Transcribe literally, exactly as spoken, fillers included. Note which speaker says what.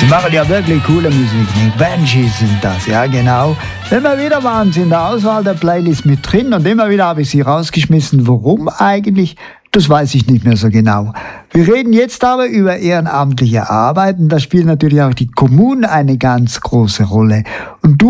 Speaker 1: Die machen ja wirklich coole Musik. Die Banshees sind das, ja genau. Immer wieder waren sie in der Auswahl der Playlist mit drin und immer wieder habe ich sie rausgeschmissen. Warum eigentlich? Das weiß ich nicht mehr so genau. Wir reden jetzt aber über ehrenamtliche Arbeit und da spielt natürlich auch die Kommunen eine ganz große Rolle. Und du